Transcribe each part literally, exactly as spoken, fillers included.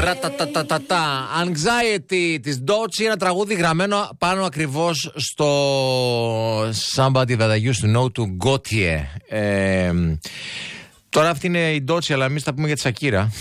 Ρατατατατατά. Anxiety της Dochi, ένα τραγούδι γραμμένο πάνω ακριβώς στο Somebody That I Used To Know του Gautier. Ε, τώρα αυτή είναι η Dochi, αλλά εμείς θα πούμε για τη Σακύρα.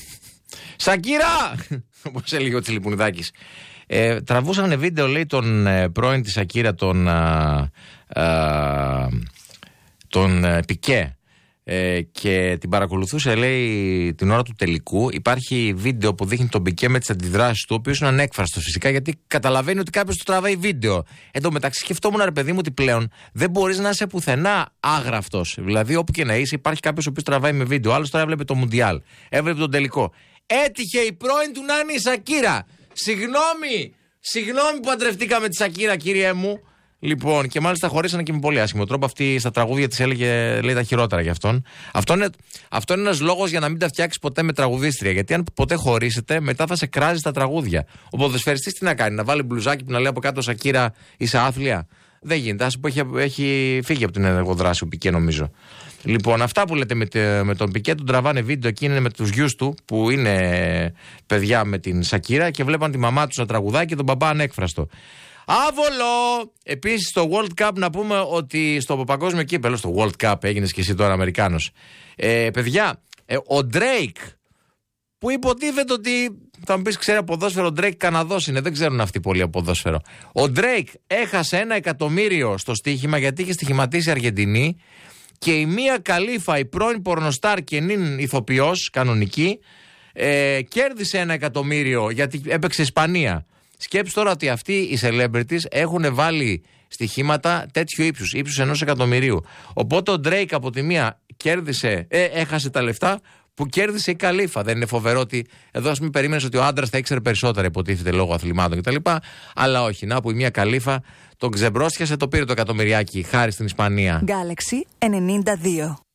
Σακύρα! Όπως έλεγε ο Τσιλιπουνιδάκης. Ε, τραβούσαν βίντεο, λέει, τον ε, πρώην της Σακύρα, τον, α, α, τον ε, Πικέ. Ε, και την παρακολουθούσε, λέει, την ώρα του τελικού. Υπάρχει βίντεο που δείχνει τον Πικέ με τις αντιδράσεις του, ο οποίος είναι ανέκφραστος φυσικά, γιατί καταλαβαίνει ότι κάποιος του τραβάει βίντεο. Εν τω μεταξύ, σκεφτόμουν, ρε παιδί μου, ότι πλέον δεν μπορείς να είσαι πουθενά άγραφτος. Δηλαδή, όπου και να είσαι, υπάρχει κάποιος ο οποίος τραβάει με βίντεο. Άλλος τώρα έβλεπε το Μουντιάλ, έβλεπε τον τελικό. Έτυχε η πρώην του να είναι η Σακύρα. Συγγνώμη, συγγνώμη που παντρευτήκαμε τη Σακύρα, κύριε μου. Λοιπόν, και μάλιστα χωρίσανε και με πολύ άσχημο τρόπο. Αυτή στα τραγούδια της έλεγε, λέει, τα χειρότερα για αυτόν. Αυτό είναι, αυτό είναι ένας λόγος για να μην τα φτιάξεις ποτέ με τραγουδίστρια. Γιατί αν ποτέ χωρίσετε, μετά θα σε κράζει τα τραγούδια. Ο ποδοσφαιριστής τι να κάνει, να βάλει μπλουζάκι που να λέει από κάτω Σακύρα, είσαι άθλια. Δεν γίνεται. Ας πω, έχει, έχει φύγει από την ενεργοδράση ο Πικέ, νομίζω. Λοιπόν, αυτά που λέτε με, με τον Πικέ, τον τραβάνε βίντεο εκεί, είναι με τους γιους του που είναι παιδιά με την Σακύρα και βλέπαν τη μαμά τους να τραγουδάει και τον μπαμπά ανέκφραστο. Άβολο! Επίσης στο World Cup να πούμε ότι στο παγκόσμιο κύπελλο, στο World Cup, έγινες και εσύ τώρα Αμερικάνος. Ε, παιδιά, ε, ο Drake, που υποτίθεται ότι θα μου πεις ξέρει από ποδόσφαιρο, ο Drake Καναδός είναι, δεν ξέρουν αυτοί πολύ από ποδόσφαιρο. Ο Drake έχασε ένα εκατομμύριο στο στοίχημα γιατί είχε στοιχηματίσει Αργεντινή και η Μία Καλίφα, η πρώην πορνοστάρ και νυν ηθοποιός κανονική, ε, κέρδισε ένα εκατομμύριο γιατί έπαιξε Ισπανία. Σκέψου τώρα ότι αυτοί οι celebrities έχουν βάλει στοιχήματα τέτοιου ύψους, ύψους ενός εκατομμυρίου. Οπότε ο Drake από τη μία κέρδισε, ε, έχασε τα λεφτά που κέρδισε η Καλίφα. Δεν είναι φοβερό ότι εδώ, ας μην περίμενες ότι ο άντρας θα ήξερε περισσότερα, υποτίθεται, λόγω αθλημάτων κτλ. Αλλά όχι, να που η μία Καλίφα τον ξεμπρόστιασε, το πήρε το εκατομμυριάκι χάρη στην Ισπανία. Galaxy ενενήντα δύο.